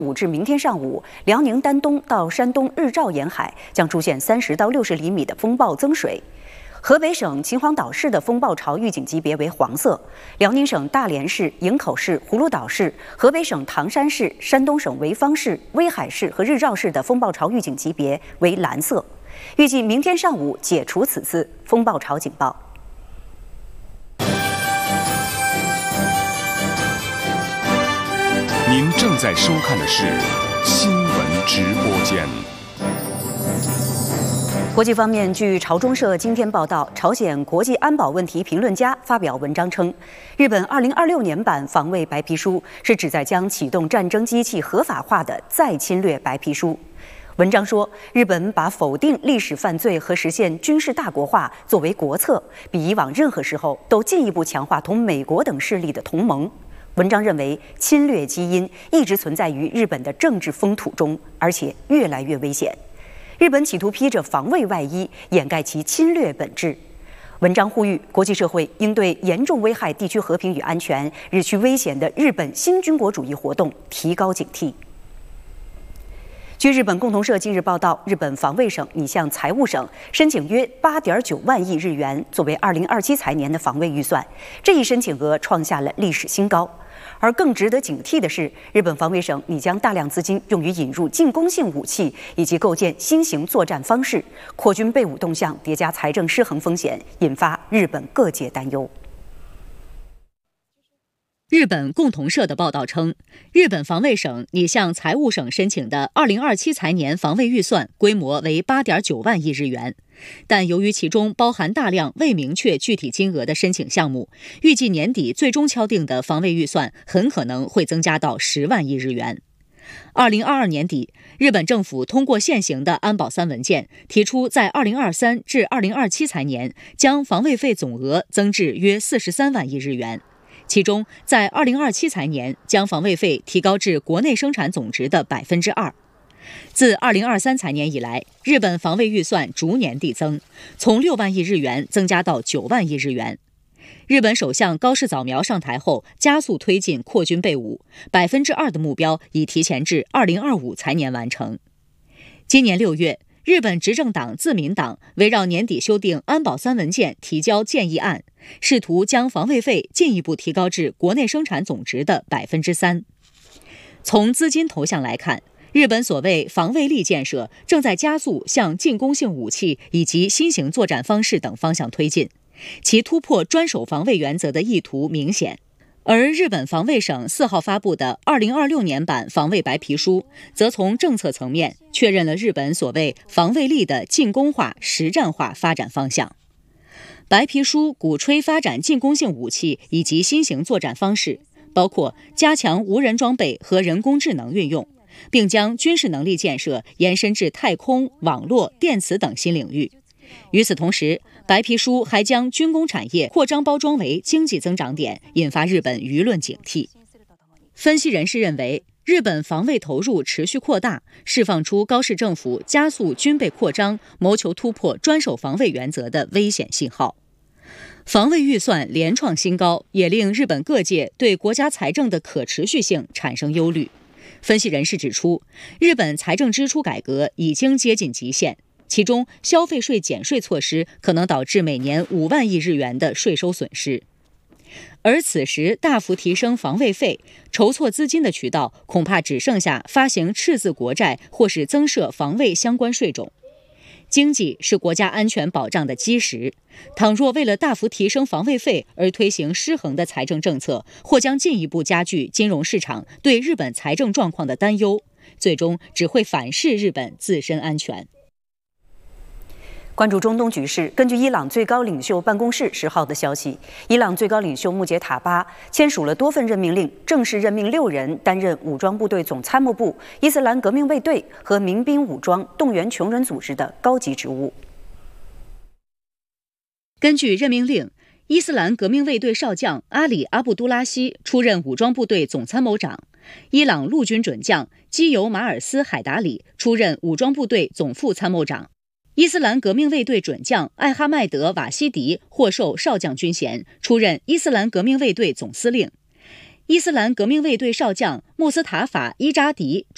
午至明天上午，辽宁丹东到山东日照沿海将出现30到60厘米的风暴增水。河北省秦皇岛市的风暴潮预警级别为黄色，辽宁省大连市、营口市、葫芦岛市、河北省唐山市、山东省潍坊市、威海市和日照市的风暴潮预警级别为蓝色。预计明天上午解除此次风暴潮警报。 您正在收看的是新闻直播间。 国际方面，据朝中社今天报道，朝鲜国际安保问题评论家发表文章称，日本2026年版防卫白皮书是旨在将启动战争机器合法化的再侵略白皮书。文章说，日本把否定历史犯罪和实现军事大国化作为国策，比以往任何时候都进一步强化同美国等势力的同盟。文章认为，侵略基因一直存在于日本的政治风土中，而且越来越危险。日本企图披着防卫外衣，掩盖其侵略本质。文章呼吁国际社会应对严重危害地区和平与安全、日趋危险的日本新军国主义活动提高警惕。据日本共同社近日报道，日本防卫省拟向财务省申请约8.9万亿日元作为2027财年的防卫预算，这一申请额创下了历史新高。而更值得警惕的是，日本防卫省拟将大量资金用于引入进攻性武器以及构建新型作战方式，扩军备武动向叠加财政失衡风险，引发日本各界担忧。 日本共同社的报道称，日本防卫省拟向财务省申请的2027财年防卫预算规模为8.9万亿日元，但由于其中包含大量未明确具体金额的申请项目，预计年底最终敲定的防卫预算很可能会增加到10万亿日元。2022年底，日本政府通过现行的安保3文件，提出在2023至2027财年将防卫费总额增至约43万亿日元。其中，在2027财年将防卫费提高至国内生产总值的2%。自2023财年以来，日本防卫预算逐年递增，从6万亿日元增加到9万亿日元。日本首相高市早苗上台后，加速推进扩军备武，2%的目标已提前至2025财年完成。今年6月，日本执政党自民党围绕年底修订安保3文件提交建议案，试图将防卫费进一步提高至国内生产总值的3%。从资金投向来看，日本所谓防卫力建设正在加速向进攻性武器以及新型作战方式等方向推进，其突破专守防卫原则的意图明显。而日本防卫省4号发布的2026年版防卫白皮书，则从政策层面确认了日本所谓防卫力的进攻化、实战化发展方向。白皮书鼓吹发展进攻性武器以及新型作战方式，包括加强无人装备和人工智能运用，并将军事能力建设延伸至太空、网络、电磁等新领域。与此同时，白皮书还将军工产业扩张包装为经济增长点，引发日本舆论警惕。分析人士认为，日本防卫投入持续扩大，释放出高市政府加速军备扩张、谋求突破专守防卫原则的危险信号。防卫预算连创新高，也令日本各界对国家财政的可持续性产生忧虑。分析人士指出，日本财政支出改革已经接近极限，其中消费税减税措施可能导致每年5万亿日元的税收损失。而此时大幅提升防卫费，筹措资金的渠道恐怕只剩下发行赤字国债或是增设防卫相关税种。经济是国家安全保障的基石，倘若为了大幅提升防卫费而推行失衡的财政政策，或将进一步加剧金融市场对日本财政状况的担忧，最终只会反噬日本自身安全。 关注中东局势，根据伊朗最高领袖办公室10号的消息，伊朗最高领袖穆杰塔巴签署了多份任命令，正式任命6人担任武装部队总参谋部、伊斯兰革命卫队和民兵武装动员穷人组织的高级职务。 根据任命令，伊斯兰革命卫队少将阿里·阿布都拉希出任武装部队总参谋长，伊朗陆军准将基尤马尔斯·海达里出任武装部队总副参谋长。伊斯兰革命卫队准将艾哈迈德·瓦西迪获授少将军衔，出任伊斯兰革命卫队总司令。伊斯兰革命卫队少将穆斯塔法·伊扎迪